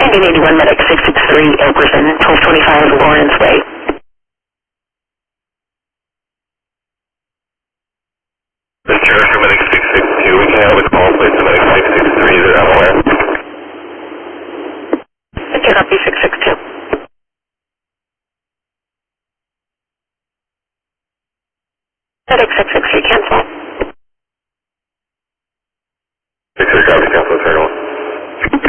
1981 Medic 663, Elkerson, 1225 Lawrence Way. This is Charger Medic 662. We can have a call place to Medic 663. They're unaware. It cannot be 662. Medic 663 can't